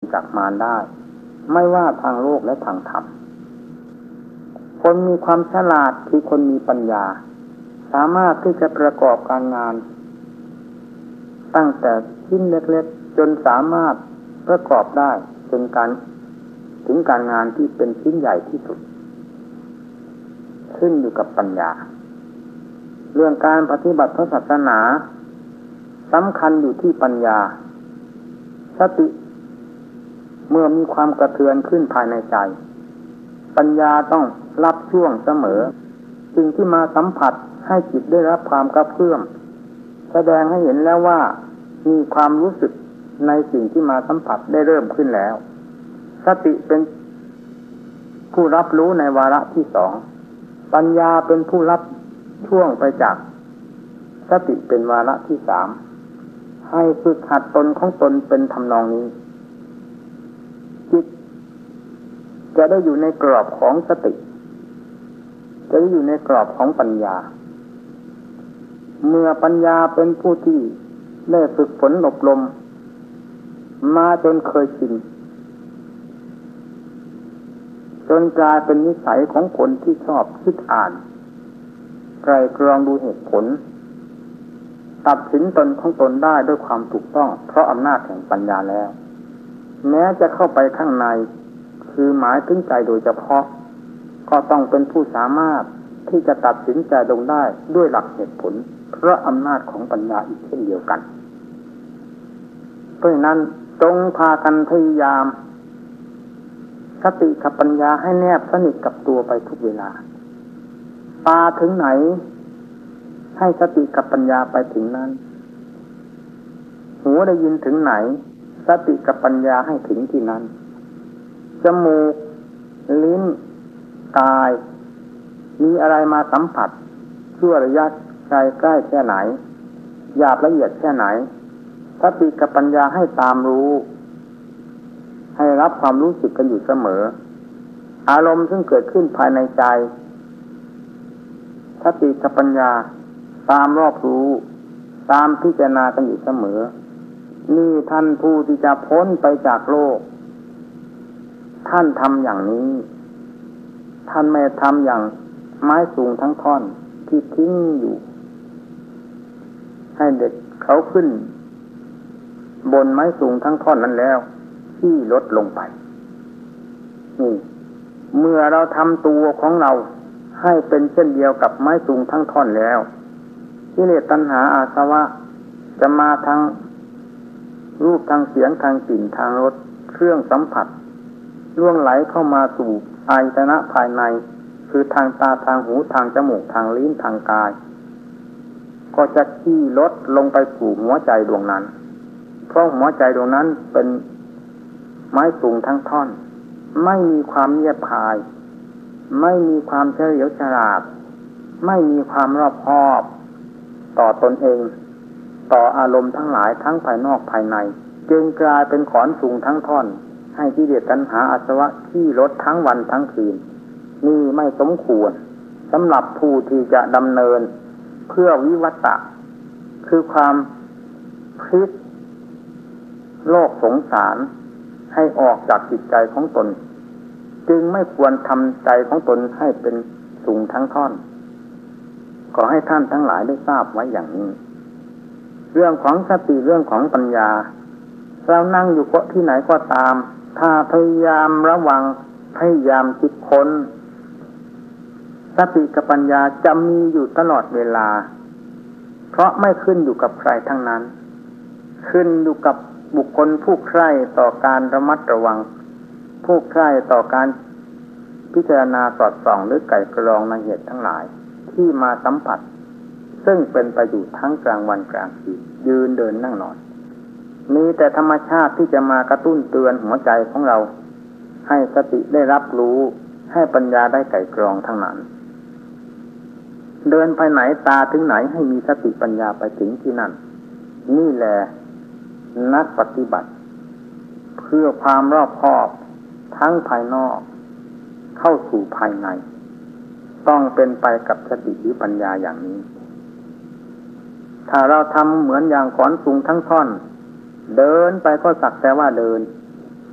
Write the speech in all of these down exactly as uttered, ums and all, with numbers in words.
จากมารได้ไม่ว่าทางโลกและทางธรรมคนมีความฉลาดคือคนมีปัญญาสามารถที่จะประกอบการงานตั้งแต่ชิ้นเล็กๆจนสามารถประกอบได้จนการถึงการงานที่เป็นชิ้นใหญ่ที่สุดขึ้นอยู่กับปัญญาเรื่องการปฏิบัติพระศาสนาสำคัญอยู่ที่ปัญญาสติเมื่อมีความกระเทือนขึ้นภายในใจปัญญาต้องรับช่วงเสมอสิ่งที่มาสัมผัสให้จิตได้รับความกระเพื่อมแสดงให้เห็นแล้วว่ามีความรู้สึกในสิ่งที่มาสัมผัสได้เริ่มขึ้นแล้วสติเป็นผู้รับรู้ในวาระที่สองปัญญาเป็นผู้รับช่วงไปจากสติเป็นวาระที่สามให้ฝึกหัดตนของตนเป็นทำนองนี้จิตจะได้อยู่ในกรอบของสติจะได้อยู่ในกรอบของปัญญาเมื่อปัญญาเป็นผู้ที่ได้ฝึกฝนอบรมมาจนเคยชินจนกลายเป็นนิสัยของคนที่ชอบคิดอ่านไตร่ตรองดูเหตุผลตัดสินตนของตนได้ด้วยความถูกต้องเพราะอำนาจแห่งปัญญาแล้วแม้จะเข้าไปข้างในคือหมายถึงใจโดยเฉพาะก็ต้องเป็นผู้สามารถที่จะตัดสินใจลงได้ด้วยหลักเหตุผลเพราะอำนาจของปัญญาอีกเช่นเดียวกันเพราะฉะนั้นจงพากันพยายามสติกับปัญญาให้แนบสนิทกับตัวไปทุกเวลาตาถึงไหนให้สติกับปัญญาไปถึงนั้นหูได้ยินถึงไหนสติกับปัญญาให้ถึงที่นั้นจมูกลิ้นกายมีอะไรมาสัมผัสชั่วระยะไกลใกล้แค่ไหนหยาบละเอียดแค่ไหนสติกับปัญญาให้ตามรู้ให้รับความรู้สึกกันอยู่เสมออารมณ์ซึ่งเกิดขึ้นภายในใจสติกับปัญญาตามรอบรู้ตามพิจารณากันอยู่เสมอนี่ท่านผู้ที่จะพ้นไปจากโลกท่านทำอย่างนี้ท่านไม่ทำอย่างไม้สูงทั้งท่อนที่ทิ้งอยู่ให้เด็กเขาขึ้นบนไม้สูงทั้งท่อนนั้นแล้วที่ลดลงไปนี่เมื่อเราทำตัวของเราให้เป็นเช่นเดียวกับไม้สูงทั้งท่อนแล้วกิเลสตัณหาอาสวะจะมาทางรูปทางเสียงทางกลิ่นทางรสเครื่องสัมผัสล่วงไหลเข้ามาสู่อายตนะภายในคือทางตาทางหูทางจมูกทางลิ้นทางกายก็จะขี้ลดลงไปสู่หัวใจดวงนั้นเพราะหัวใจดวงนั้นเป็นไม้สูงทั้งท่อนไม่มีความเยียบคายไม่มีความเฉลียวฉลาดไม่มีความรอบคอบต่อตนเองต่ออารมณ์ทั้งหลายทั้งภายนอกภายในจึงกลายเป็นขอนสูงทั้งท่อนให้กิเลสตัณหาอาสวะขี้ลดทั้งวันทั้งคืนนี่ไม่สมควรสำหรับผู้ที่จะดำเนินเพื่อวิวัตตะคือความพลิกโลกสงสารให้ออกจากจิตใจของตนจึงไม่ควรทำใจของตนให้เป็นสูงทั้งท่อนขอให้ท่านทั้งหลายได้ทราบไว้อย่างนี้เรื่องของสติเรื่องของปัญญาเรานั่งอยู่ก็ที่ไหนก็ตามถ้าพยายามระวังพยายามคิดค้นสติกับปัญญาจะมีอยู่ตลอดเวลาเพราะไม่ขึ้นอยู่กับใครทั้งนั้นขึ้นอยู่กับบุคคลผู้ใคร่ต่อการระมัดระวังผู้ใคร่ต่อการพิจารณาสอดส่องหรือไกร่กรองในเหตุทั้งหลายที่มาสัมผัสซึ่งเป็นไปอยู่ทั้งกลางวันกลางคืนยืนเดินนั่งนอนมีแต่ธรรมชาติที่จะมากระตุ้นเตือนหัวใจของเราให้สติได้รับรู้ให้ปัญญาได้ไกร่กรองทั้งนั้นเดินไปไหนตาถึงไหนให้มีสติปัญญาไปถึงที่นั่นนี่แหละนักปฏิบัติเพื่อความรอบคอบทั้งภายนอกเข้าสู่ภายในต้องเป็นไปกับสติหรือปัญญาอย่างนี้ถ้าเราทำเหมือนอย่างขอนสูงทั้งท่อนเดินไปก็สักแต่ว่าเดิน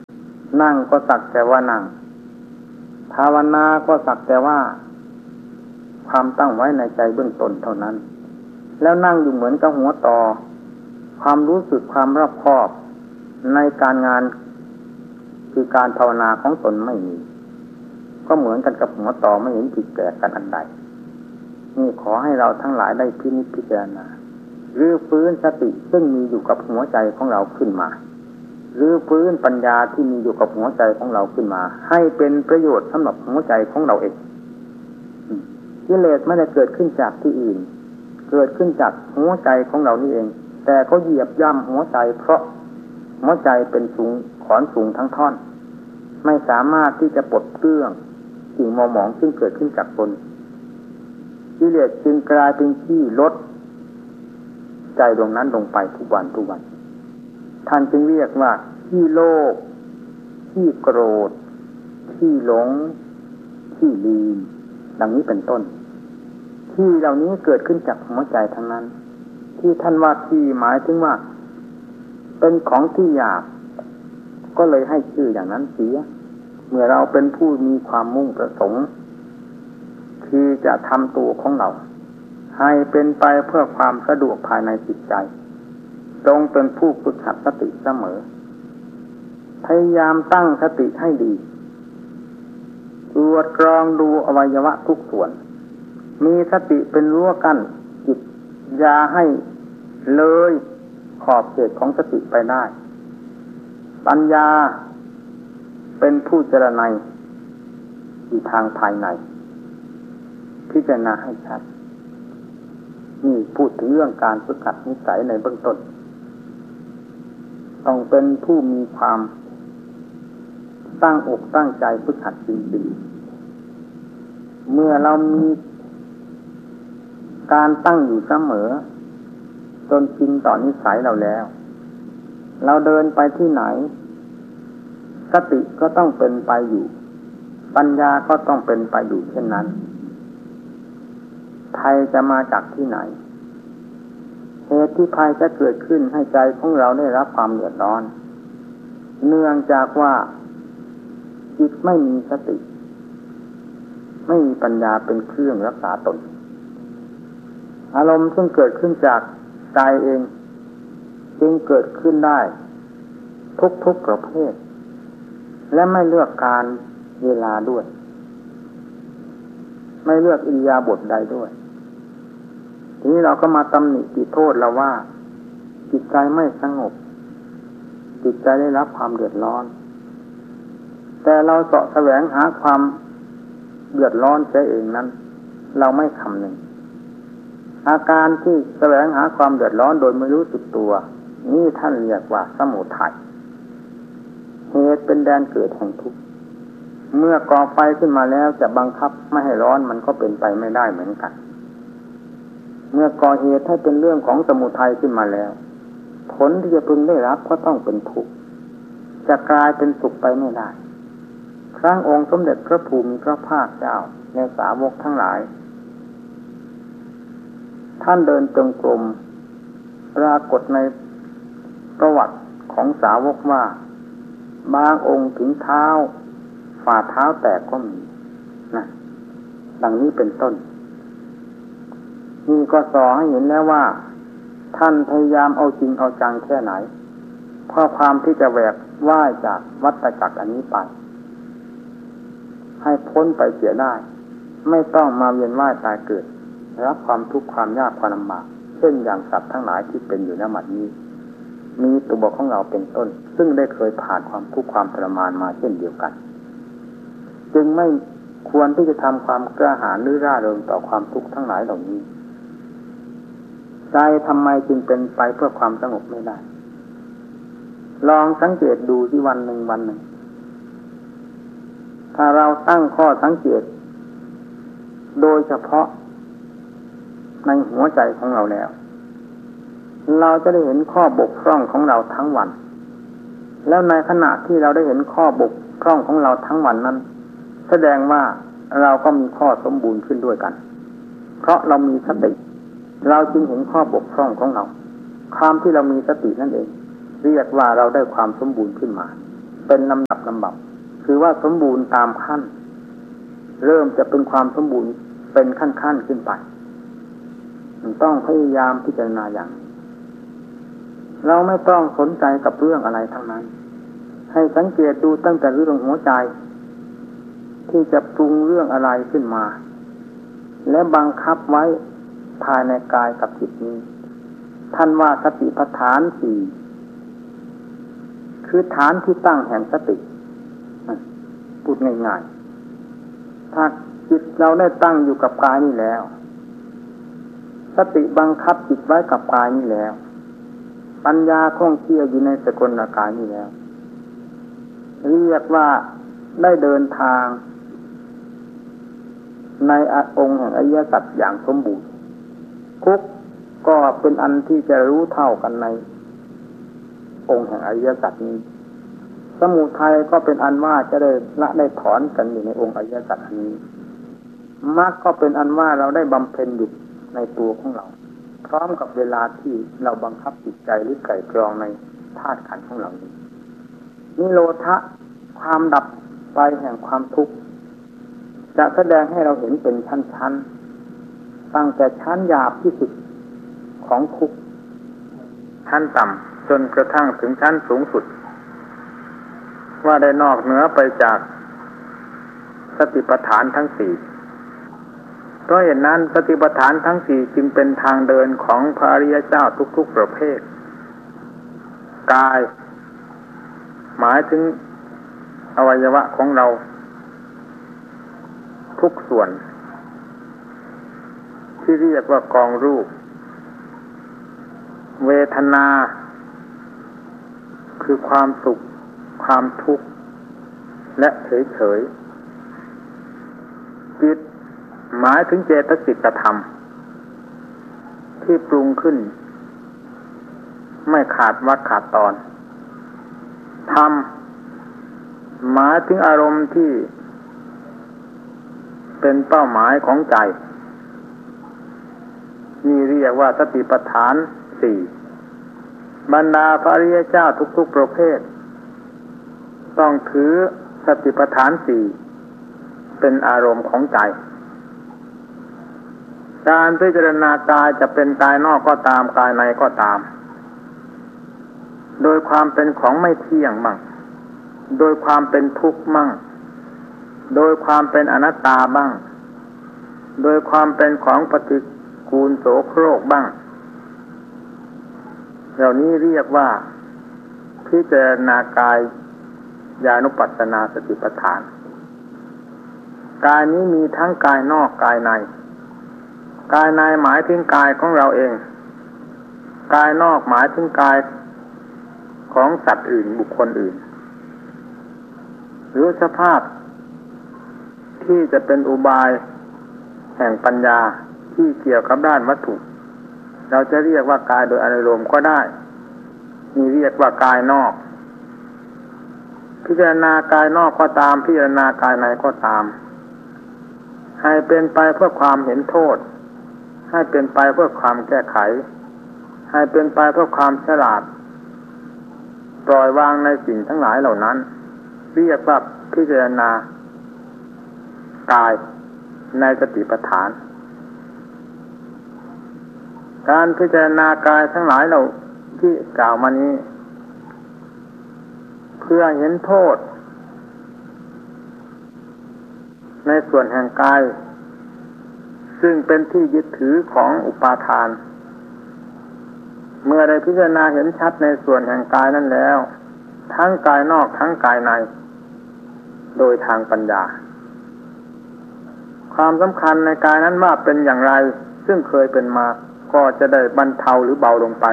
นั่งก็สักแต่ว่านั่งภาวนาก็สักแต่ว่าความตั้งไว้ในใจเบื้องต้นเท่านั้นแล้วนั่งอยู่เหมือนกับหัวต่อความรู้สึกความรอบคอบในการงานคือการภาวนาของตนไม่มีก็เหมือนกันกับหัวต่อไม่เห็นผิดแปลกกันอันใดนี่ขอให้เราทั้งหลายได้พินิจพิจารณารื้อฟื้นสติซึ่งมีอยู่กับหัวใจของเราขึ้นมารื้อฟื้นปัญญาที่มีอยู่กับหัวใจของเราขึ้นมาให้เป็นประโยชน์สำหรับหัวใจของเราเองกิเลสไม่ได้เกิดขึ้นจากที่อื่นเกิดขึ้นจากหัวใจของเรานี่เองแต่ก็เหยียบย่ำหัวใจเพราะหัวใจเป็นสูงขอนสูงทั้งท่อนไม่สามารถที่จะปลดเปลื้องสิ่งมัวหมองซึ่งเกิดขึ้นจากตนกิเลสจึงกลายเป็นที่ลดใจดวงนั้นลงไปทุกวันทุกวันท่านจึงเรียกว่าที่โลภที่โกรธที่หลงที่ลืมดังนี้เป็นต้นที่เหล่านี้เกิดขึ้นจากหัวใจทั้งนั้นที่ท่านว่าที่หมายถึงว่าเป็นของที่หยาบก็เลยให้ชื่ออย่างนั้นเสียเมื่อเราเป็นผู้มีความมุ่งประสงค์คือจะทำตัวของเราให้เป็นไปเพื่อความสะดวกภายในจิตใจจงเป็นผู้ฝึกหัดสติเสมอพยายามตั้งสติให้ดีตรวจกรองดูอวัยวะทุกส่วนมีสติเป็นรั้วกั้นจิตอย่าให้เลยขอบเขตของสติไปได้ปัญญาเป็นผู้เจรไนอยู่ทางภายในพิจารณาให้ชัดนี่พูดถึงเรื่องการฝึกหัดนิสัยในเบื้องต้นต้องเป็นผู้มีความตั้งอกตั้งใจฝึกหัดจริงๆเมื่อเรามีการตั้งอยู่เสมอจนชินต่อนิสัยเราแล้วเราเดินไปที่ไหนสติก็ต้องเป็นไปอยู่ปัญญาก็ต้องเป็นไปอยู่เช่นนั้นภัยจะมาจากที่ไหนเหตุที่ภัยจะเกิดขึ้นให้ใจของเราได้รับความเดือดร้อนเนื่องจากว่าจิตไม่มีสติไม่มีปัญญาเป็นเครื่องรักษาตนอารมณ์ซึ่งเกิดขึ้นจากใจเองจึงเกิดขึ้นได้ทุกๆประเภทและไม่เลือกการเวลาด้วยไม่เลือกอิริยาบถใดด้วยทีนี้เราก็มาตำหนิติโทษเราว่าจิตใจไม่สงบจิตใจได้รับความเดือดร้อนแต่เราเสาะแสวงหาความเดือดร้อนเสียเองนั้นเราไม่คำนึงอาการที่แสวงหาความเดือดร้อนโดยไม่รู้สึกตัวนี่ท่านเรียกว่าสมุทัยเหตุเป็นแดนเกิดแห่งทุกข์เมื่อก่อไฟขึ้นมาแล้วจะบังคับไม่ให้ร้อนมันก็เป็นไปไม่ได้เหมือนกันเมื่อก่อเหตุให้เป็นเรื่องของสมุทัยขึ้นมาแล้วผลที่จะพึงได้รับก็ต้องเป็นทุกข์จะกลายเป็นสุขไปไม่ได้ครั้งองค์สมเด็จพระภูมิพระภาคเจ้าในสาวกทั้งหลายท่านเดินจงกรมปรากฏในประวัติของสาวกว่าบางองค์ถึงเท้าฝ่าเท้าแตกก็มีนะดังนี้เป็นต้นนี่ก็สอให้เห็นแล้วว่าท่านพยายามเอาจริงเอาจังแค่ไหนเพื่อความที่จะแหวกว่ายจากวัฏจักรอันนี้ไปให้พ้นไปเสียได้ไม่ต้องมาเวียนว่ายตายเกิดรับความทุกข์ความยากความลำบากเช่นอย่างสัตว์ทั้งหลายที่เป็นอยู่ณบัดนี้มีตัวของเราเป็นต้นซึ่งได้เคยผ่านความทุกข์ความทรมานมาเช่นเดียวกันจึงไม่ควรที่จะทำความกล้าหาญหรือร่าเริงต่อความทุกข์ทั้งหลายเหล่านี้ใจทำไมจึงเป็นไปเพื่อความสงบไม่ได้ลองสังเกตดูที่วันหนึ่งวันหนึ่งถ้าเราตั้งข้อสังเกตโดยเฉพาะในหัวใจของเราแล้วเราจะได้เห็นข้อบกพร่องของเราทั้งวันแล้วในขณะที่เราได้เห็นข้อบกพร่องของเราทั้งวันนั้นแสดงว่าเราก็มีข้อสมบูรณ์ขึ้นด้วยกันเพราะเรามีสติเราจึงเห็นข้อบกพร่องของเราความที่เรามีสตินั่นเองเรียกว่าเราได้ความสมบูรณ์ขึ้นมาเป็นลำดับลำดับคือว่าสมบูรณ์ตามขั้นเริ่มจะเป็นความสมบูรณ์เป็นขั้นๆขึ้นไปต้องพยายามพิจารณาอย่างเราไม่ต้องสนใจกับเรื่องอะไรทั้งนั้นให้สังเกตดูตั้งแต่เรื่องหัวใจที่จะปรุงเรื่องอะไรขึ้นมาและบังคับไว้ภายในกายกับจิตนี้ท่านว่าสติปัฏฐานสี่คือฐานที่ตั้งแห่งสติพูดง่ายๆถ้าจิตเราได้ตั้งอยู่กับกายนี้แล้วสติบังคับจิตไว้กับกายนี้แล้วปัญญาคล่องเที่ยวอยู่ในสกลกายนี้แล้วเรียกว่าได้เดินทางในองค์แห่งอริยสัจอย่างสมบูรณ์ทุกข์ก็เป็นอันที่จะรู้เท่ากันในองค์แห่งอริยสัจนี้สมุทัยก็เป็นอันว่าจะได้ละได้ถอนกันอยู่ในองค์อริยสัจนี้มรรคก็เป็นอันว่าเราได้บำเพ็ญอยู่ในตัวของเราพร้อมกับเวลาที่เราบังคับจิตใจหรือไก่กรองในธาตุขันธ์ของเรานี้นิโรธะความดับไปแห่งความทุกข์จะแสดงให้เราเห็นเป็นชั้นๆตั้งแต่ชั้นหยาบที่สุดของทุกข์ชั้นต่ำจนกระทั่งถึงชั้นสูงสุดว่าได้นอกเหนือไปจากสติปัฏฐานทั้งสี่เพราะเหตุนั้นสติปัฏฐานทั้งสี่จึงเป็นทางเดินของพระอริยเจ้าทุกๆประเภทกายหมายถึงอวัยวะของเราทุกส่วนที่เรียกว่ากองรูปเวทนาคือความสุขความทุกข์และเฉยๆจิตหมายถึงเจตสิกธรรมที่ปรุงขึ้นไม่ขาดวรรคขาดตอนธรรมหมายถึงอารมณ์ที่เป็นเป้าหมายของใจนี่เรียกว่าสติปัฏฐานสี่บรรดาพระอริยเจ้าทุกๆประเภทต้องถือสติปัฏฐานสี่เป็นอารมณ์ของใจการพิจารณากายจะเป็นกายนอกก็ตามกายในก็ตามโดยความเป็นของไม่เที่ยงมั่งโดยความเป็นทุกข์มั่งโดยความเป็นอนัตตาบ้างโดยความเป็นของปฏิกูลโสโครกบ้างเหล่านี้เรียกว่าพิจารณากายญาณุปัสสนาสติปัฏฐานกายนี้มีทั้งกายนอกกายในกายในหมายถึงกายของเราเองกายนอกหมายถึงกายของสัตว์อื่นบุคคลอื่นหรือสภาพที่จะเป็นอุบายแห่งปัญญาที่เกี่ยวกับด้านวัตถุเราจะเรียกว่ากายโดยอารมณ์ก็ได้นี่เรียกว่ากายนอกพิจารณากายนอกก็ตามพิจารณากายในก็ตามให้เป็นไปเพื่อความเห็นโทษให้เป็นไปเพื่อความแก้ไขให้เป็นไปเพื่อความฉลาดปล่อยวางในสิ่งทั้งหลายเหล่านั้นเรียกว่าพิจารณากายในสติปัฏฐานการพิจารณากายทั้งหลายเราที่กล่าวมานี้เพื่อเห็นโทษในส่วนแห่งกายซึ่งเป็นที่ยึดถือของอุปาทานเมื่อได้พิจารณาเห็นชัดในส่วนแห่งกายนั้นแล้วทั้งกายนอกทั้งกายในโดยทางปัญญาความสำคัญในกายนั้นว่าเป็นอย่างไรซึ่งเคยเป็นมาก็จะได้บรรเทาหรือเบาลงไป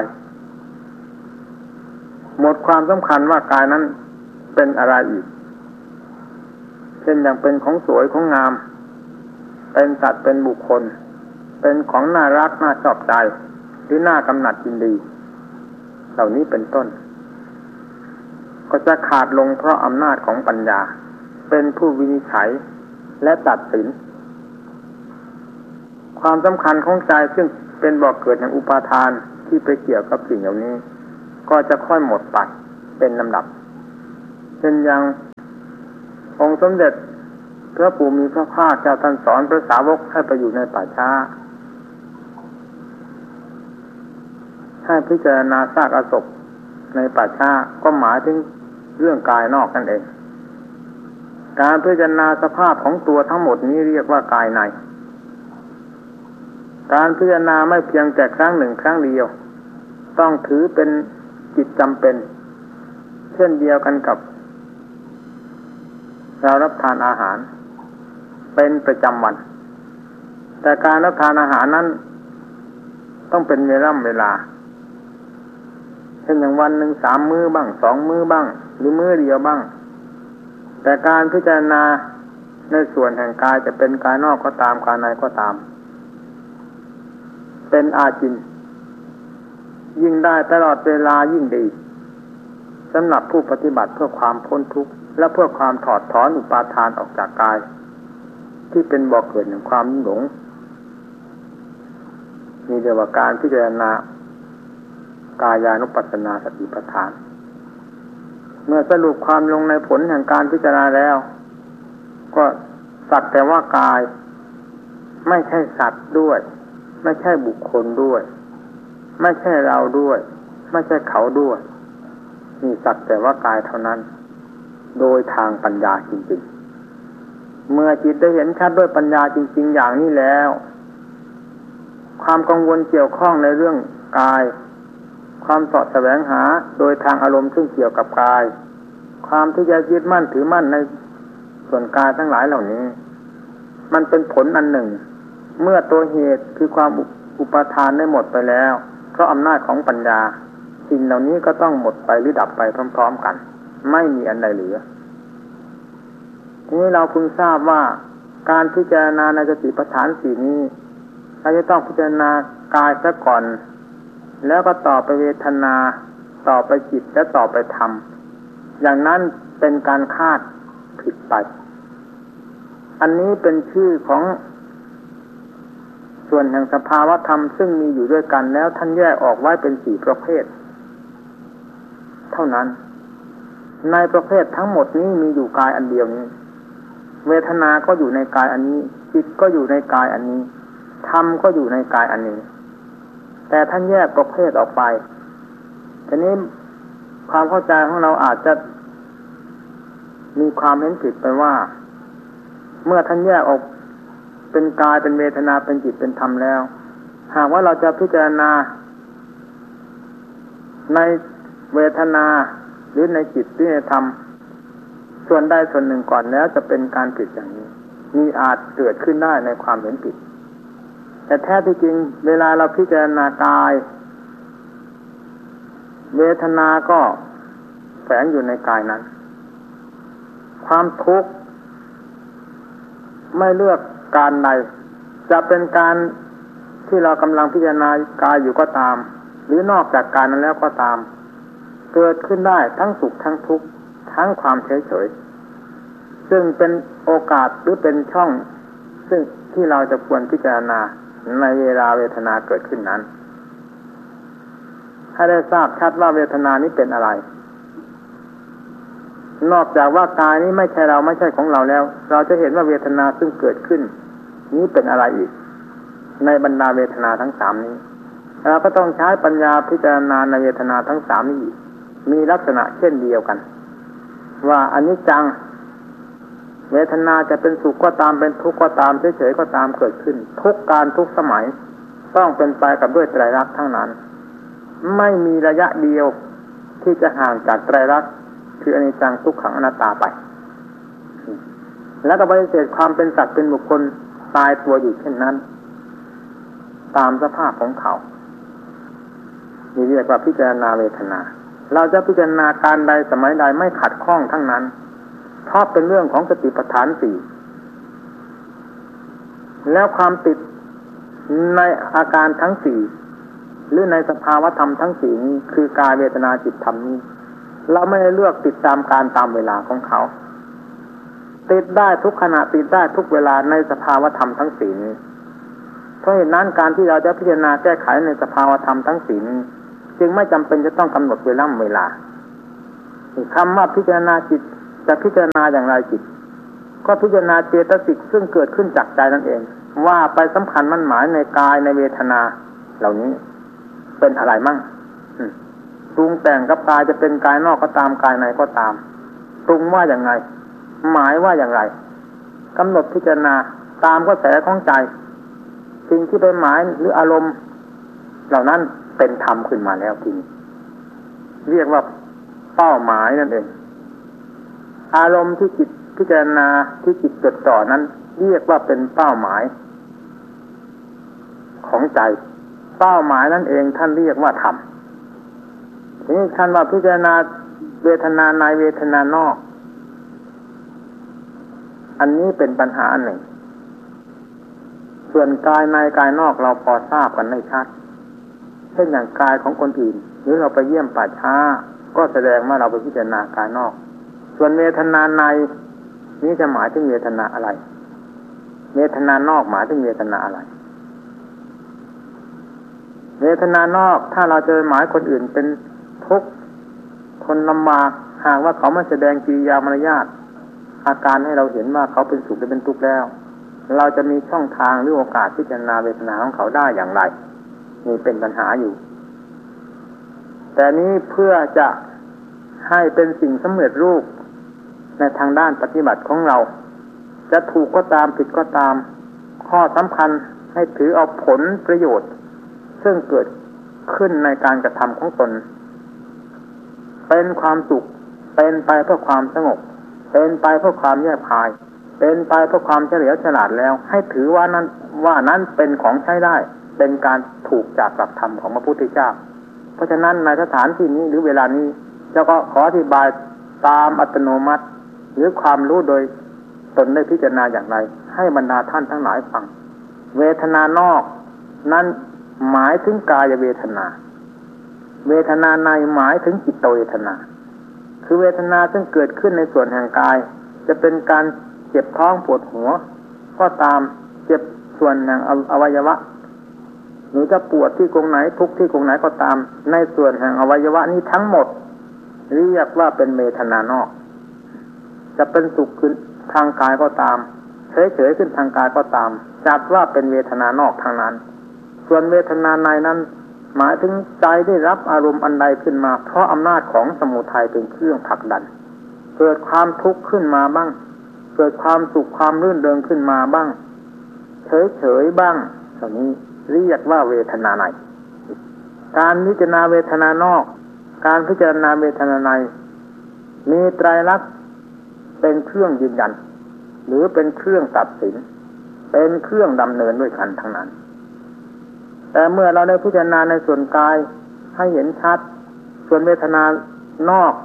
หมดความสำคัญว่ากายนั้นเป็นอะไรอีกเช่นอย่างเป็นของสวยของงามเป็นสัตว์เป็นบุคคลเป็นของน่ารักน่าชอบใจหรือน่ากำหนัดยินดีเหล่านี้เป็นต้นก็จะขาดลงเพราะอำนาจของปัญญาเป็นผู้วินิจฉัยและตัดสินความสำคัญของใจซึ่งเป็นบ่อกเกิดแห่งอุปาทานที่ไปเกี่ยวกับสิ่งเหล่านี้ก็จะค่อยหมดไปเป็นลำดับช่นอย่างองค์สมเด็จพระปู่มีพระภาคเจ้าท่านสอนพระสาวกให้ไปอยู่ในป่าช้าให้พิจารณาซากอสพในป่าช้าก็หมายถึงเรื่องกายนอกนั่นเองการพิจารณาสภาพของตัวทั้งหมดนี้เรียกว่ากายในการพิจารณาไม่เพียงแต่ครั้งหนึ่งครั้งเดียวต้องถือเป็นกิจจำเป็นเช่นเดียวกันกับเรารับทานอาหารเป็นประจำวันแต่การรับทานอาหารนั้นต้องเป็นเวลาเวลาเช่นอย่างวันหนึ่งสามมื้อบ้างสองมื้อบ้างหรือมื้อเดียวบ้างแต่การพิจารณาในส่วนแห่งกายจะเป็นกายนอกก็ตามกายในก็ตามเป็นอาจินยิ่งได้ตลอดเวลายิ่งดีสำหรับผู้ปฏิบัติเพื่อความพ้นทุกข์และเพื่อความถอดถอนอุปาทานออกจากกายที่เป็นบ่อเกิดแห่งความหลงนี่เรียกว่าการพิจารณากายานุปัสสนาสติปัฏฐานเมื่อสรุปความลงในผลแห่งการพิจารณาแล้วก็สักแต่ว่ากายไม่ใช่สัตว์ด้วยไม่ใช่บุคคลด้วยไม่ใช่เราด้วยไม่ใช่เขาด้วยนี่สักแต่ว่ากายเท่านั้นโดยทางปัญญาจริงๆเมื่อจิตได้เห็นชัดด้วยปัญญาจริงๆอย่างนี้แล้วความกังวลเกี่ยวข้องในเรื่องกายความเสาะแสวงหาโดยทางอารมณ์ซึ่งเกี่ยวกับกายความที่จะยึดมั่นถือมั่นในส่วนกายทั้งหลายเหล่านี้มันเป็นผลอันหนึ่งเมื่อตัวเหตุคือความอุปาทานได้หมดไปแล้วเพราะอำนาจของปัญญาสิ่งเหล่านี้ก็ต้องหมดไปหรือดับไปพร้อมๆกันไม่มีอันใดเหลือทีนี้เราพึงทราบว่าการพิจารณาในสติปัฏฐานสี่นี้เราจะต้องพิจารณากายซะก่อนแล้วก็ต่อไปเวทนาต่อไปจิตและต่อไปธรรมอย่างนั้นเป็นการคาดผิดไปอันนี้เป็นชื่อของส่วนแห่งสภาวธรรมซึ่งมีอยู่ด้วยกันแล้วท่านแยกออกไว้เป็นสี่ประเภทเท่านั้นในประเภททั้งหมดนี้มีอยู่กายอันเดียวนี้เวทนาก็อยู่ในกายอันนี้จิตก็อยู่ในกายอันนี้ธรรมก็อยู่ในกายอันนี้แต่ท่านแยกประเภทออกไปทีนี้ความเข้าใจของเราอาจจะมีความเห็นผิดไปว่าเมื่อท่านแยกออกเป็นกายเป็นเวทนาเป็นจิตเป็นธรรมแล้วหากว่าเราจะพิจารณาในเวทนาหรือในจิตหรือในธรรมส่วนใดส่วนหนึ่งก่อนแล้วจะเป็นการผิดอย่างนี้มีอาจเกิดขึ้นได้ในความเห็นผิดแต่แท้ที่จริงเวลาเราพิจารณากายเวทนาก็แฝงอยู่ในกายนั้นความทุกข์ไม่เลือกการใดจะเป็นการที่เรากำลังพิจารณากายอยู่ก็ตามหรือนอกจากการนั้นแล้วก็ตามเกิดขึ้นได้ทั้งสุขทั้งทุกข์ทั้งความเฉยเฉยซึ่งเป็นโอกาสหรือเป็นช่องซึ่งที่เราจะควรพิจารณาในเวลาเวทนาเกิดขึ้นนั้นให้ได้ทราบชัดว่าเวทนานี้เป็นอะไรนอกจากว่ากายนี้ไม่ใช่เราไม่ใช่ของเราแล้วเราจะเห็นว่าเวทนาซึ่งเกิดขึ้นนี้เป็นอะไรอีกในบรรดาเวทนาทั้งสามนี้เราก็ต้องใช้ปัญญาพิจารณาในเวทนาทั้งสามนี้มีลักษณะเช่นเดียวกันว่าอนิจจังเวทนาจะเป็นสุขก็ตามเป็นทุกข์ก็ตามเฉยๆก็ตามเกิดขึ้นทุกการทุกสมัยต้องเป็นไปกับด้วยไตรลักษณ์ทั้งนั้นไม่มีระยะเดียวที่จะห่างจากไตรลักษณ์คืออนิจจังทุกขังอนัตตาไปแล้วก็ปฏิเสธความเป็นสัตว์เป็นบุคคลตายตัวอยู่เช่นนั้นตามสภาพของเขานี่เรียกว่าพิจารณาเวทนาเราจะพิจารณาการใดสมัยใดไม่ขัดข้องทั้งนั้นเพราะเป็นเรื่องของสติปัฏฐานสี่แล้วความติดในอาการทั้งสี่หรือในสภาวธรรมทั้งสี่นี้คือกายเวทนาจิตธรรมนี้เราไม่ได้เลือกติดตามการตามเวลาของเขาติดได้ทุกขณะติดได้ทุกเวลาในสภาวธรรมทั้งสี่นี้เพราะเหตุนั้นการที่เราจะพิจารณาแก้ไขในสภาวธรรมทั้งสี่นี้จึงไม่จำเป็นจะต้องกำหนดเวลาเวลาคำว่าพิจารณาจิตจะพิจารณาอย่างไรจิตก็พิจารณาเจตสิกซึ่งเกิดขึ้นจากใจนั่นเองว่าไปสำคัญมั่นหมายในกายในเวทนาเหล่านี้เป็นอะไรมั่งปรุงแต่งกับกายจะเป็นกายนอกก็ตามกายในก็ตามปรุงว่าอย่างไรหมายว่าอย่างไรกำหนดพิจารณาตามกระแสของใจสิ่งที่ไปหมายหรืออารมณ์เหล่านั้นเป็นธรรมขึ้นมาแล้วทีนี้เรียกว่าเป้าหมายนั่นเองอารมณ์ที่จิตพิจารณาที่จิตจดจ่อนั้นเรียกว่าเป็นเป้าหมายของใจเป้าหมายนั่นเองท่านเรียกว่าธรรมทีนี้ท่านว่าพิจารณาเวทนาในเวทนานอกอันนี้เป็นปัญหาหนึ่งส่วนกายในกายนอกเราพอทราบกันไม่ชัดเช่นอย่างกายของคนอื่นหรือเราไปเยี่ยมป่าช้าก็แสดงว่าเราไปพิจารณากายนอกส่วนเวทนาในนี้จะหมายถึงเวทนาอะไรเวทนานอกหมายถึงเวทนาอะไรเวทนานอกถ้าเราจะหมายคนอื่นเป็นทุกข์คนลำบากหากว่าเขามาแสดงกิริยามารยาทอาการให้เราเห็นว่าเขาเป็นสุขหรือเป็นทุกข์แล้วเราจะมีช่องทางหรือโอกาสพิจารณาเวทนาของเขาได้อย่างไรนี่เป็นปัญหาอยู่แต่นี้เพื่อจะให้เป็นสิ่งสำเร็จรูปในทางด้านปฏิบัติของเราจะถูกก็ตามผิดก็ตามข้อสำคัญให้ถือเอาผลประโยชน์ซึ่งเกิดขึ้นในการกระทำของตนเป็นความสุขเป็นไปเพื่อความสงบเป็นไปเพื่อความแยบคายเป็นไปเพื่อความเฉลียวฉลาดแล้วให้ถือว่านั้นว่านั้นเป็นของใช้ได้เป็นการถูกจากหลักธรรมของพระพุทธเจ้าเพราะฉะนั้นในสถานที่นี้หรือเวลานี้เจ้าก็ขออธิบายตามอัตโนมัติหรือความรู้โดยตนได้พิจารณาอย่างไรให้บรรดาท่านทั้งหลายฟังเวทนานอกนั้นหมายถึงกายเวทนาเวทนาในหมายถึงจิตเวทนาคือเวทนาซึ่งเกิดขึ้นในส่วนแห่งกายจะเป็นการเจ็บท้องปวดหัวก็ตามเจ็บส่วนแห่งอวัยวะหรือจะปวดที่ตรงไหนทุกที่ตรงไหนก็ตามในส่วนแห่งอวัยวะนี้ทั้งหมดเรียกว่าเป็นเวทนานอกจะเป็นสุขขึ้นทางกายก็ตามเฉยๆขึ้นทางกายก็ตามจัดว่าเป็นเวทนานอกทางนั้นส่วนเวทนาในนั้นหมายถึงใจได้รับอารมณ์อันใดขึ้นมาเพราะอำนาจของสมุทัยเป็นเครื่องผลักดันเกิดความทุกข์ขึ้นมาบ้างเกิดความสุขความรื่นเริงขึ้นมาบ้างเฉยๆบ้างเหล่านี้เรียกว่าเวทนาในการพิจารณาเวทนานอกการพิจารณาเวทนาในมีไตรลักษณ์เป็นเครื่องยืนยันหรือเป็นเครื่องตัดสินเป็นเครื่องดำเนินด้วยกันทั้งนั้นแต่เมื่อเราได้พิจารณาในส่วนกายให้เห็นชัดส่วนเวทนานอก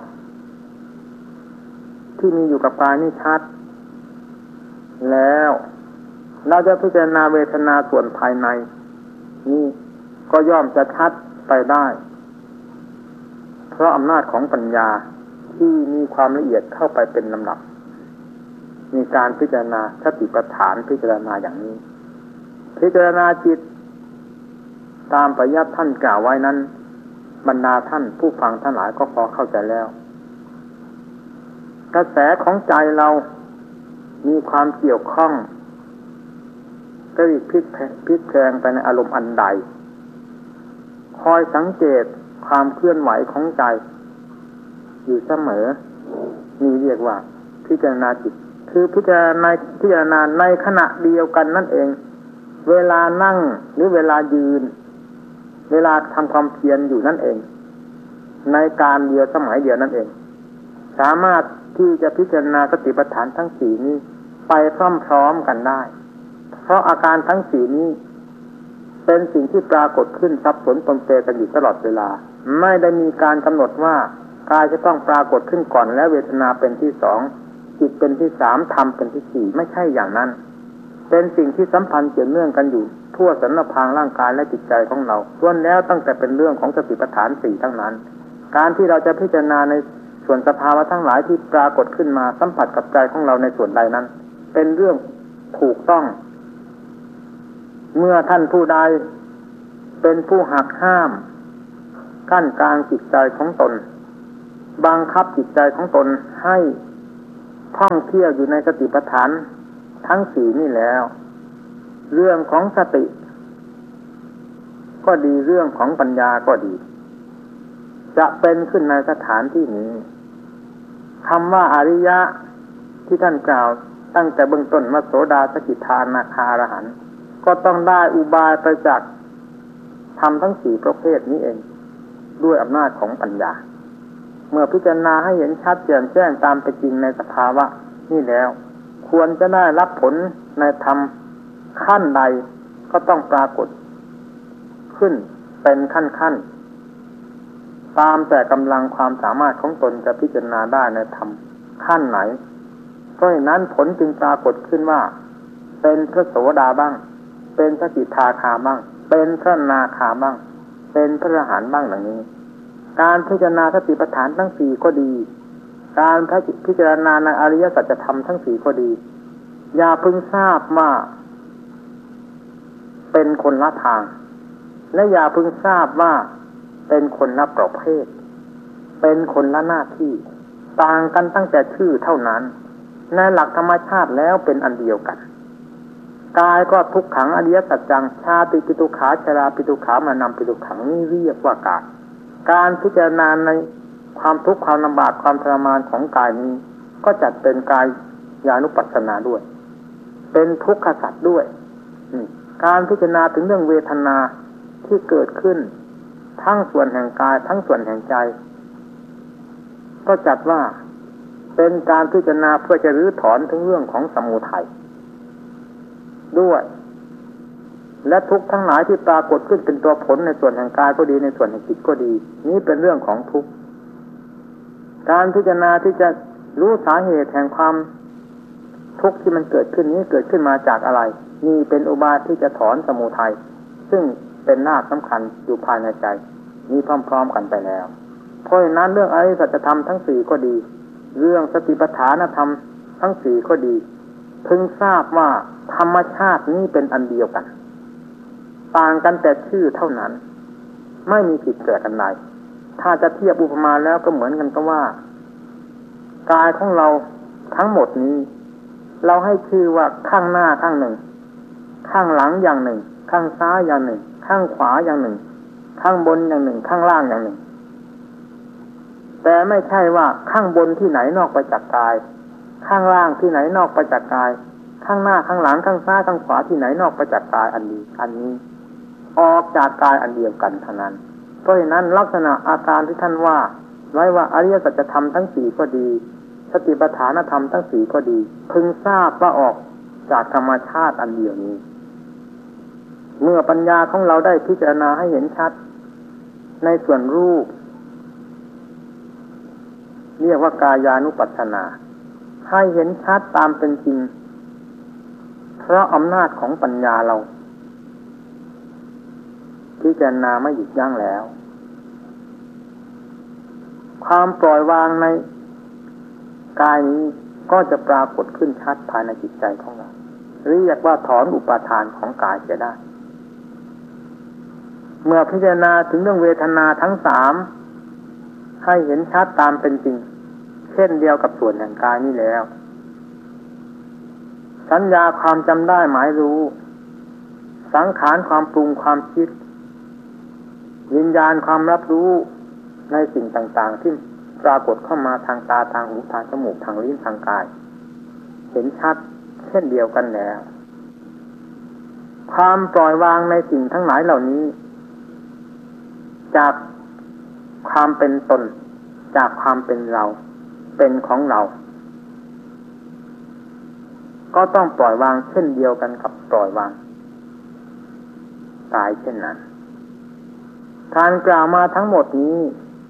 ที่มีอยู่กับกายนี่ชัดแล้วเราจะพิจารณาเวทนาส่วนภายในนี่ก็ย่อมจะชัดไปได้เพราะอำนาจของปัญญาที่มีความละเอียดเข้าไปเป็นลำดับมีการพิจารณาสติปัฏฐานพิจารณาอย่างนี้พิจารณาจิตตามปริยัติท่านกล่าวไว้นั้นบรรดาท่านผู้ฟังทั้งหลายก็พอเข้าใจแล้วกระแสของใจเรามีความเกี่ยวข้องก็รีบพลิกพลิกแพลงไปในอารมณ์อันใดคอยสังเกตความเคลื่อนไหวของใจอยู่เสมอนี่เรียกว่าพิจารณาจิตคือพิจารณาพิจารณาในขณะเดียวกันนั่นเองเวลานั่งหรือเวลายืนเวลาทำความเพียรอยู่นั่นเองในการเดียวสมัยเดียวนั่นเองสามารถที่จะพิจารณาสติปัฏฐานทั้งสี่นี้ไปพร้อมๆกันได้เพราะอาการทั้งสี่นี้เป็นสิ่งที่ปรากฏขึ้นสับสนปนเปกันอยู่ตลอดเวลาไม่ได้มีการกำหนดว่ากายจะต้องปรากฏขึ้นก่อนและเวทนาเป็นที่สองจิตเป็นที่สามธรรมเป็นที่สี่ไม่ใช่อย่างนั้นเป็นสิ่งที่สัมพันธ์เกี่ยวเนื่องกันอยู่ทั่วสรรพางร่างกายและจิตใจของเราล้วนแล้วตั้งแต่เป็นเรื่องของสติปัฏฐานสี่ทั้งนั้นการที่เราจะพิจารณาในส่วนสภาวะทั้งหลายที่ปรากฏขึ้นมาสัมผัสกับใจของเราในส่วนใดนั้นเป็นเรื่องถูกต้องเมื่อท่านผู้ใดเป็นผู้หักห้ามกั้นกลางจิตใจของตนบังคับจิตใจของตนให้ท่องเที่ยวอยู่ในสติปัฏฐานทั้งสี่นี่แล้วเรื่องของสติก็ดีเรื่องของปัญญาก็ดีจะเป็นขึ้นในสถานที่นี้คำว่าอริยะที่ท่านกล่าวตั้งแต่เบื้องต้นว่าโสดาสกิทานาคาอรหันต์ก็ต้องได้อุบายประจักษ์ธรรมทั้งสี่ประเภทนี้เองด้วยอำนาจของปัญญาเมื่อพิจารณาให้เห็นชัดแจ่มแจ้งตามเป็นจริงในสภาวะนี่แล้วควรจะได้รับผลในธรรมขั้นใดก็ต้องปรากฏขึ้นเป็นขั้นๆตามแต่กำลังความสามารถของตนจะพิจารณาได้ในธรรมขั้นไหนเพราะฉะนั้นผลจึงปรากฏขึ้นว่าเป็นพระโสดาบ้างเป็นพระกิฏฐาคาบ้างเป็นพระนาคาบ้างเป็นพระอรหันต์บ้างอย่างนี้การพิจารณาสติปัฏฐานทั้งสี่ก็ดีการพิจารณาในอริยสัจธรรมทั้งสี่ก็ดีอย่าพึงทราบว่าเป็นคนละทางและอย่าพึงทราบว่าเป็นคนละประเภทเป็นคนละหน้าที่ต่างกันตั้งแต่ชื่อเท่านั้นในหลักธรรมชาติแล้วเป็นอันเดียวกันกายก็ทุกขังอริยสัจจังชาติปิตุขาชราปิตุขามานำปิตุขังนี่เรียกว่ากายการพิจารณาในความทุกข์ความลำบากความทรมานของกายนี้ก็จัดเป็นกายญาณุปัสสนาด้วยเป็นทุกขสัจด้วยการพิจารณาถึงเรื่องเวทนาที่เกิดขึ้นทั้งส่วนแห่งกายทั้งส่วนแห่งใจก็จัดว่าเป็นการพิจารณาเพื่อจะรื้อถอนถึงเรื่องของสมุทัยด้วยและทุกข์ทั้งหลายที่ปรากฏขึ้นเป็นตัวผลในส่วนแห่งกายก็ดีในส่วนแห่งจิตก็ดีนี้เป็นเรื่องของทุกข์การพิจารณาที่จะรู้สาเหตุแห่งความทุกข์ที่มันเกิดขึ้นนี้เกิดขึ้นมาจากอะไรนี่เป็นอุบายที่จะถอนสมุทัยซึ่งเป็นรากสำคัญอยู่ภายในใจนี้พร้อมๆกันไปแล้วเพราะฉะนั้นเรื่องอริยสัจธรรมทั้งสี่ก็ดีเรื่องสติปัฏฐานธรรมทั้งสี่ก็ดีพึงทราบว่าธรรมชาตินี้เป็นอันเดียวกันต่างกันแต่ชื่อเท่านั้นไม่มีผิดแปลกกันใดถ้าจะเทียบอุปมาแล้วก็เหมือนกันก็ว่ากายของเราทั้งหมดนี้เราให้ชื่อว่าข้างหน้าข้างหนึ่งข้างหลังอย่างหนึ่งข้างซ้ายอย่างหนึ่งข้างขวาอย่างหนึ่งข้างบนอย่างหนึ่งข้างล่างอย่างหนึ่งแต่ไม่ใช่ว่าข้างบนที่ไหนนอกไปจากกายข้างล่างที่ไหนนอกไปจากกายข้างหน้าข้างหลังข้างซ้ายข้างขวาที่ไหนนอกไปจากกายอันนี้อันนี้ออกจากกายอันเดียวกันเท่านั้นเพราะฉะนั้นลักษณะอาการที่ท่านว่าไว้ว่าอริยสัจธรรมทั้งสี่ก็ดีสติปัฏฐานธรรมทั้งสี่ก็ดีพึงทราบว่าออกจากธรรมชาติอันเดียวนี้เมื่อปัญญาของเราได้พิจารณาให้เห็นชัดในส่วนรูปเรียกว่ากายานุปัสสนาให้เห็นชัดตามเป็นจริงเพราะอำนาจของปัญญาเราพิจารณาไม่หยุดยั้งแล้วความปล่อยวางในกายนี้ก็จะปรากฏขึ้นชัดภายในจิตใจของเราเรียกว่าถอนอุปาทานของกายเสียได้เมื่อพิจารณาถึงเรื่องเวทนาทั้งสามให้เห็นชัดตามเป็นจริงเช่นเดียวกับส่วนแห่งกายนี้แล้วสัญญาความจำได้หมายรู้สังขารความปรุงความคิดวิญญาณความรับรู้ในสิ่งต่างๆที่ปรากฏเข้ามาทางตาทางหูทางจมูกทางลิ้นทางกายเห็นชัดเช่นเดียวกันแล้วความปล่อยวางในสิ่งทั้งหลายเหล่านี้จากความเป็นตนจากความเป็นเราเป็นของเราก็ต้องปล่อยวางเช่นเดียวกันกับปล่อยวางกายเช่นนั้นการกล่าวมาทั้งหมดนี้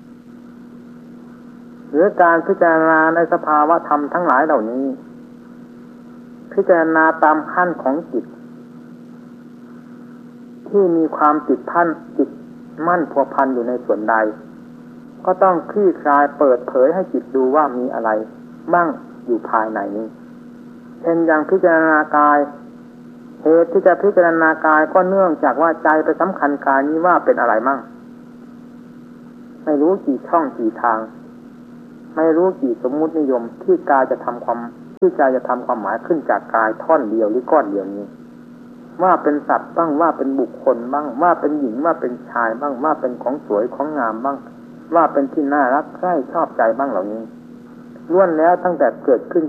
หรือการพิจารณาในสภาวะธรรมทั้งหลายเหล่านี้พิจารณาตามขั้นของจิตที่มีความติดพันจิตมั่นพัวพันอยู่ในส่วนใดก็ต้องคลี่คลายเปิดเผยให้จิตดูว่ามีอะไรบ้างอยู่ภายในนี้เช่นอย่างพิจารณากายเหตุที่จะพิจารณากายก็เนื่องจากว่าใจไปสำคัญกายนี้ว่าเป็นอะไรมั่งไม่รู้กี่ช่องกี่ทางไม่รู้กี่สมมุตินิยมที่กายจะทำความที่กายจะทำความหมายขึ้นจากกายท่อนเดียวหรือก้อนเดียวนี้ว่าเป็นสัตว์บ้างว่าเป็นบุคคลบ้างว่าเป็นหญิงว่าเป็นชายบ้างว่าเป็นของสวยของงามบ้างว่าเป็นที่น่ารักใคร่ชอบใจบ้างเหล่านี้ล้วนแล้วตั้งแต่เกิดขึ้น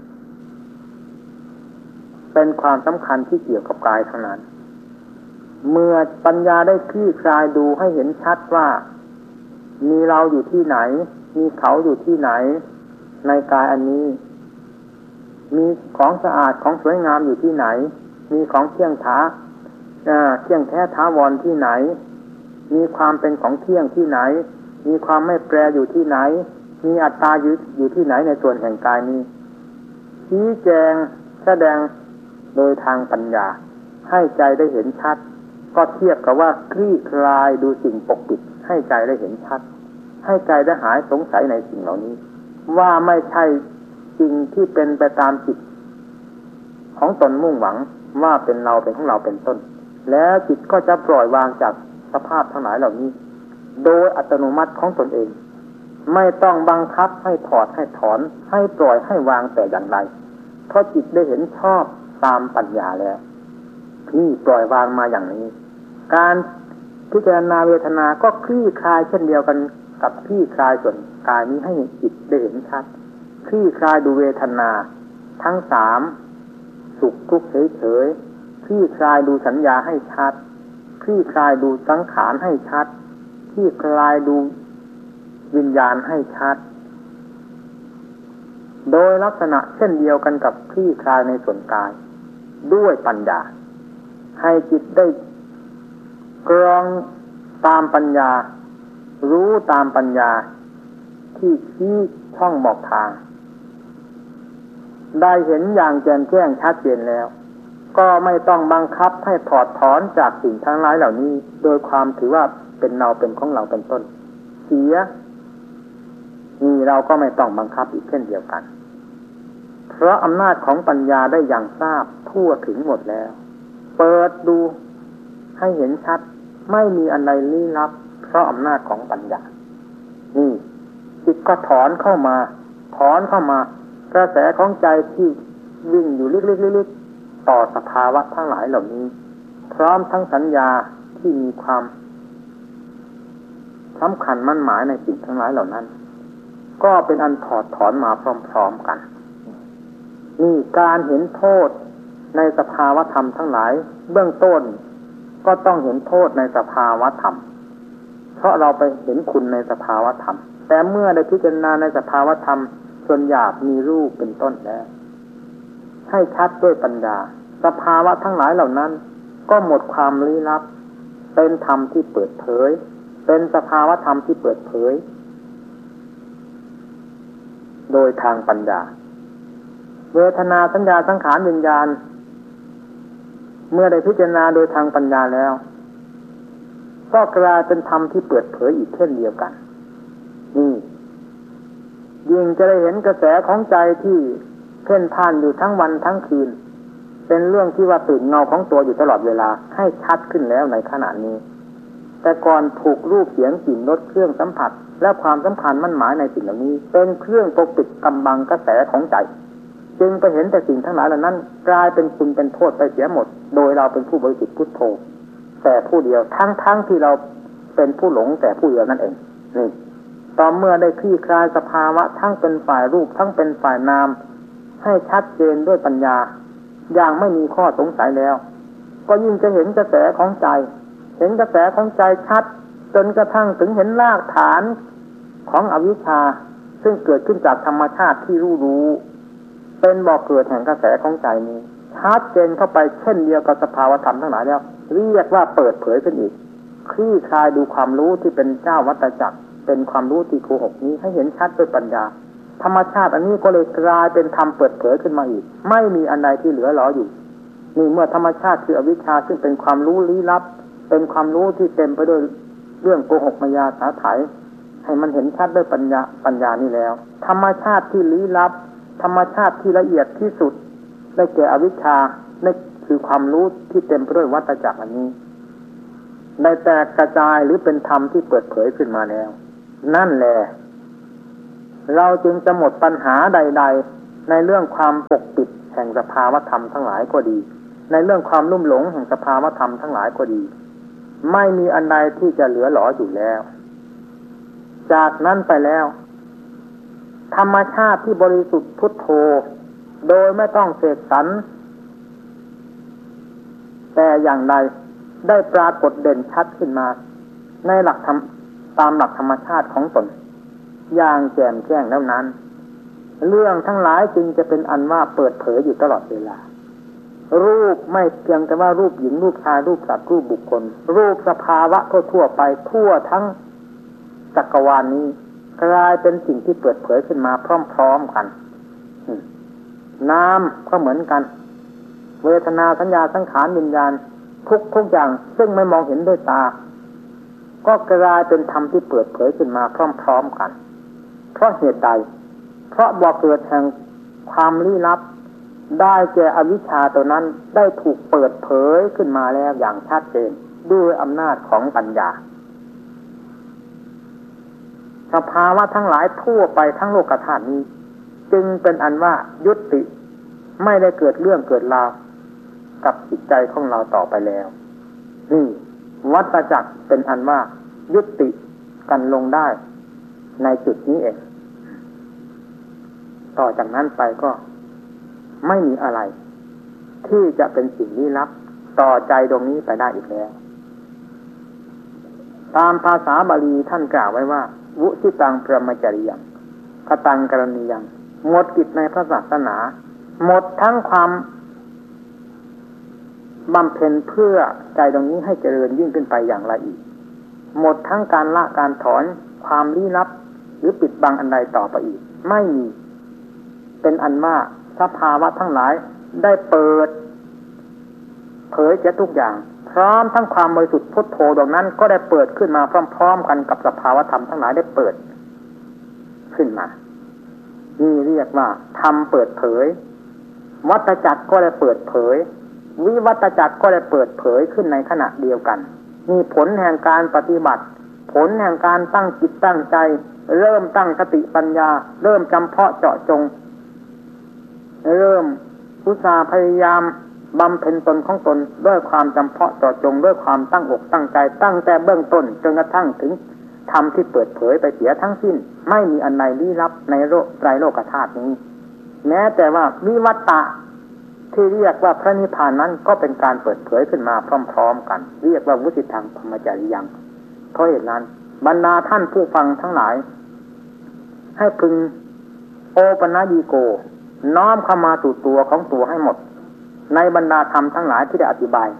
เป็นความสำคัญที่เกี่ยวกับกายทั้งนั้นเมื่อปัญญาได้คลี่คลายดูให้เห็นชัดว่ามีเราอยู่ที่ไหนมีเขาอยู่ที่ไหนในกายอันนี้มีของสะอาดของสวยงามอยู่ที่ไหนมีของเที่ยงท้าเที่ยงแท้ท้าวรที่ไหนมีความเป็นของเที่ยงที่ไหนมีความไม่แปรอยู่ที่ไหนมีอัตตาอยู่อยู่ที่ไหนในส่วนแห่งกายนี้ชี้แจงแสดงโดยทางปัญญาให้ใจได้เห็นชัดก็เทียบกับว่าคลี่คลายดูสิ่งปกปิดให้ใจได้เห็นชัดให้ใจได้หายสงสัยในสิ่งเหล่านี้ว่าไม่ใช่สิ่งที่เป็นไปตามจิตของตนมุ่งหวังว่าเป็นเราเป็นของเราเป็นต้นแล้วจิตก็จะปล่อยวางจากสภาพทั้งหลายเหล่านี้โดยอัตโนมัติของตนเองไม่ต้องบังคับให้ถอดให้ถอนให้ปล่อยให้วางแต่อย่างใดเพราะจิตได้เห็นชอบตามปัญญาแล้วที่ปล่อยวางมาอย่างนี้การพิจารณาเวทนาก็คลี่คลายเช่นเดียวกันกับคลี่คลายส่วนกายนี้ให้จิตได้เห็นชัดคลี่คลายดูเวทนาทั้งสามสุขทุกข์เฉยๆคลี่คลายดูสัญญาให้ชัดคลี่คลายดูสังขารให้ชัดคลี่คลายดูวิญญาณให้ชัดโดยลักษณะเช่นเดียวกันกับคลี่คลายในส่วนกายด้วยปัญญาให้จิตได้กรองตามปัญญารู้ตามปัญญาที่ชี้ช่องบอกทางได้เห็นอย่างแจ่มแจ้งชัดเจนแล้วก็ไม่ต้องบังคับให้ถอดถอนจากสิ่งทั้งหลายเหล่านี้โดยความถือว่าเป็นเราเป็นของเราเป็นต้นเสียนี่เราก็ไม่ต้องบังคับอีกเช่นเดียวกันเพราะอำนาจของปัญญาได้อย่างทราบทั่วถึงหมดแล้วเปิดดูให้เห็นชัดไม่มีอะไรลี้ลับเพราะอำนาจของปัญญานี่จิตก็ถอนเข้ามาถอนเข้ามากระแสของใจที่วิ่งอยู่ลึกๆๆต่อสภาวะทั้งหลายเหล่านี้พร้อมทั้งสัญญาที่มีความสำคัญมั่นหมายในสิ่งทั้งหลายเหล่านั้นก็เป็นอันถอดถอนมาพร้อมๆกันนี่การเห็นโทษในสภาวะธรรมทั้งหลายเบื้องต้นก็ต้องเห็นโทษในสภาวะธรรมเพราะเราไปเห็นคุณในสภาวะธรรมแต่เมื่อได้พิจารณาในสภาวะธรรมส่วนหยาบมีรูปเป็นต้นแล้วให้ชัดด้วยปัญญาสภาวะทั้งหลายเหล่านั้นก็หมดความลี้ลับเป็นธรรมที่เปิดเผยเป็นสภาวะธรรมที่เปิดเผยโดยทางปัญญาเวทนาสัญญาสังขารวิญญาณเมื่อได้พิจารณาโดยทางปัญญาแล้วก็กลายเป็นธรรมที่เปิดเผยอีกเช่นเดียวกันนี่ยิ่งจะได้เห็นกระแสของใจที่เพ่นพ่านอยู่ทั้งวันทั้งคืนเป็นเรื่องที่ว่าตื่นเงาของตัวอยู่ตลอดเวลาให้ชัดขึ้นแล้วในขณะนี้แต่ก่อนถูกรูปเสียงกลิ่นรสเครื่องสัมผัสและความสัมพันธ์มั่นหมายในสิ่งเหล่านี้เป็นเครื่องปกปิดกำบังกระแสของใจจึงไปเห็นแต่สิ่งทั้งหลายเหล่านั้นกลายเป็นคุณเป็นโทษไปเสียหมดโดยเราเป็นผู้บริสุทธิ์พุทโธแต่ผู้เดียวทั้งๆ ท, ที่เราเป็นผู้หลงแต่ผู้เดียวนั่นเองนี่ต่อเมื่อได้คลี่คลายสภาวะทั้งเป็นฝ่ายรูปทั้งเป็นฝ่ายนามให้ชัดเจนด้วยปัญญาอย่างไม่มีข้อสงสัยแล้วก็ยิ่งจะเห็นกระแสของใจเห็นกระแสของใจชัดจนกระทั่งถึงเห็นรากฐานของอวิชชาซึ่งเกิดขึ้นจากธรรมชาติที่รู้รู้เป็นบ่อเกิดแห่งกระแสของใจนี้ชัดเจนเข้าไปเช่นเดียวกับสภาวธรรมทั้งหลายแล้วเรียกว่าเปิดเผยขึ้นอีกคลี่คลายดูความรู้ที่เป็นเจ้าวัฏจักรเป็นความรู้ที่โกหกนี้ให้เห็นชัดด้วยปัญญาธรรมชาติอันนี้ก็เลยกลายเป็นธรรมเปิดเผยขึ้นมาอีกไม่มีอันใดที่เหลือหลออยู่นี่เมื่อธรรมชาติคืออวิชชาซึ่งเป็นความรู้ลี้ลับเป็นความรู้ที่เต็มไปด้วยเรื่องโกหกมายาสาไถให้มันเห็นชัดด้วยปัญญาปัญญานี้แล้วธรรมชาติที่ลี้ลับธรรมชาติที่ละเอียดที่สุดได้แก่อวิชชานั่นคือความรู้ที่เต็มไปด้วยวัฏจักรอันนี้ได้แตกกระจายหรือเป็นธรรมที่เปิดเผยขึ้นมาแล้วนั่นแหละเราจึงจะหมดปัญหาใดๆในเรื่องความปกปิดแห่งสภาวธรรมทั้งหลายก็ดีในเรื่องความลุ่มหลงแห่งสภาวธรรมทั้งหลายก็ดีไม่มีอันใดที่จะเหลือหลออยู่แล้วจากนั้นไปแล้วธรรมชาติที่บริสุทธิ์พุทโธโดยไม่ต้องเสกสรรแต่อย่างใดได้ปรากฏเด่นชัดขึ้นมาในหลักธรรมตามหลักธรรมชาติของตนอย่างแจ่มแจ้งแล้วนั้นเรื่องทั้งหลายจึงจะเป็นอันว่าเปิดเผยอยู่ตลอดเวลารูปไม่เพียงแต่ว่ารูปหญิงรูปชายรูปสัตว์รูปบุคคลรูปสภาวะทั่วๆไปทั่วทั้งจักรวาลนี้กลายเป็นสิ่งที่เปิดเผยขึ้นมาพร้อมๆกันน้ำก็เหมือนกันเวทนาสัญญาสังขารวิญญาณทุกทุกอย่างซึ่งไม่มองเห็นด้วยตาก็กลายเป็นธรรมที่เปิดเผยขึ้นมาพร้อมๆกันเพราะเหตุใดเพราะบ่อเกิดแห่งความลี้ลับได้แก่อวิชชาตัวนั้นได้ถูกเปิดเผยขึ้นมาแล้วอย่างชัดเจนด้วยอำนาจของปัญญาสภาวะทั้งหลายทั่วไปทั้งโลกธาตุนี้จึงเป็นอันว่ายุติไม่ได้เกิดเรื่องเกิดราวกับจิตใจของเราต่อไปแล้วนี่วัฏจักรเป็นอันว่ายุติกันลงได้ในจุดนี้เองต่อจากนั้นไปก็ไม่มีอะไรที่จะเป็นสิ่งลี้ลับต่อใจดวงนี้ไปได้อีกแล้วตามภาษาบาลีท่านกล่าวไว้ว่าวุสิตังพรหมจริยังกตังกรณียังหมดกิจในพระศาสนาหมดทั้งความบำเพ็ญเพื่อใจตรงนี้ให้เจริญยิ่งขึ้นไปอย่างละเอียดหมดทั้งการละการถอนความลี้ลับหรือปิดบังอันใดต่อไปอีกไม่มีเป็นอันว่าสภาวะทั้งหลายได้เปิดเผยเสียทุกอย่างพร้อมทั้งความบริสุทธิ์พุทโธดวงนั้นก็ได้เปิดขึ้นมาพร้อมๆกันกับสภาวะธรรมทั้งหลายได้เปิดขึ้นมานี่เรียกว่าธรรมเปิดเผยวัฏจักรก็ได้เปิดเผยวิวัฏจักรก็ได้เปิดเผยขึ้นในขณะเดียวกันมีผลแห่งการปฏิบัติผลแห่งการตั้งจิตตั้งใจเริ่มตั้งสติปัญญาเริ่มจำเพาะเจาะจงเริ่มอุตสาห์พยายามบำเพ็ญตนของตนด้วยความจำเพาะเจาะจงด้วยความตั้งอกตั้งใจตั้งแต่เบื้องต้นจนกระทั่งถึงธรรมที่เปิดเผยไปเสียทั้งสิ้นไม่มีอันใดลี้ลับในโลกไตรโลกธาตุนี้แม้แต่ว่าวิวัตตะที่เรียกว่าพระนิพพานนั้นก็เป็นการเปิดเผยขึ้นมาพร้อมๆกันเรียกว่าวุสิตังพรหมจริยังเพราะเหตุนั้นบรรดาท่านผู้ฟังทั้งหลายให้พึงโอปนญิโกน้อมเข้ามาสู่ตัวของตัวให้หมดในบรรดาธรรมทั้งหลายที่ได้อธิบาย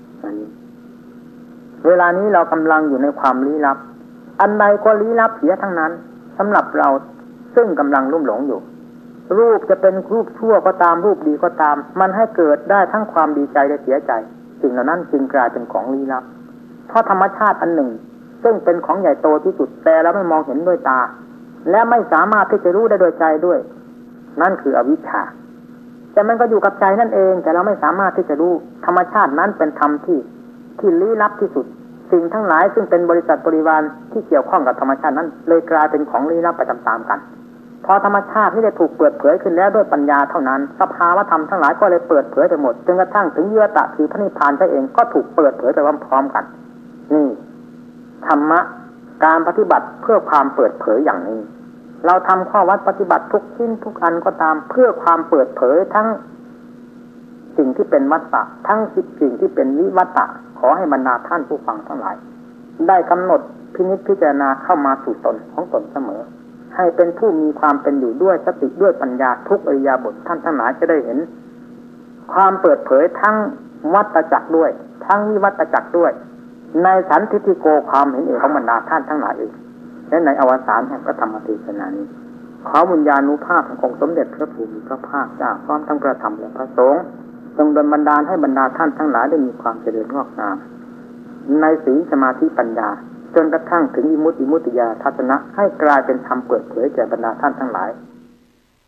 เวลานี้เรากำลังอยู่ในความลี้ลับอันใดก็ลี้ลับเสียทั้งนั้นสำหรับเราซึ่งกำลังลุ่มหลงอยู่รูปจะเป็นรูปชั่วก็ตามรูปดีก็ตามมันให้เกิดได้ทั้งความดีใจและเสียใจสิ่งเหล่านั้นจึงกลายเป็นของลี้ลับเพราะธรรมชาติอันหนึ่งซึ่งเป็นของใหญ่โตที่สุดแต่เราไม่มองเห็นด้วยตาและไม่สามารถที่จะรู้ได้โดยใจด้วยนั่นคืออวิชชาแต่มันก็อยู่กับใจนั่นเองแต่เราไม่สามารถที่จะรู้ธรรมชาตินั้นเป็นธรรมที่ที่ลี้ลับที่สุดสิ่งทั้งหลายซึ่งเป็นบริษัทบริวารที่เกี่ยวข้องกับธรรมชาตินั้นเลยกลายเป็นของลี้ลับไปตามๆกันพอธรรมชาติที่ได้ถูกเปิดเผยขึ้นแล้วด้วยปัญญาเท่านั้นสภาวะธรรมทั้งหลายก็เลยเปิดเผยไปหมดจนกระทั่งถึงวิวัตตะคือพระนิพพานเองก็ถูกเปิดเผยไปพร้อมๆกันนี่ธรรมะการปฏิบัติเพื่อความเปิดเผยอย่างนี้เราทำข้อวัดปฏิบัติทุกชิ้นทุกอันก็ตามเพื่อความเปิดเผยทั้งสิ่งที่เป็นวัฏฏะทั้งสิ่งที่เป็นวิวัตตะขอให้บรรดาท่านผู้ฟังทั้งหลายได้กำหนดพินิจพิจารณาเข้ามาสู่ตนของตนเสมอให้เป็นผู้มีความเป็นอยู่ด้วยสติด้วยปัญญาทุกอริยบทท่านทั้งหลายจะได้เห็นความเปิดเผยทั้งวัฏจักรด้วยทั้งวิวัฏจักรด้วยในสันทิฏฐิโกความเห็นเองของบรรดาท่านทั้งหลายเองและในอวสานแห่งพระธรรมเทศนานี้ขอบุญญาณุภาพขององค์สมเด็จพระผู้มีพระภาคเจ้าพร้อมทั้งพระธรรมและพระสงฆ์จงดลบันดาลให้บรรดาท่านทั้งหลายได้มีความเจริญงอกงามในศีลสมาธิปัญญาจนกระทั่งถึงอิมุตติมุตติญาณทัศนะให้กลายเป็นธรรมเปิดเผยแก่บรรดาท่านทั้งหลาย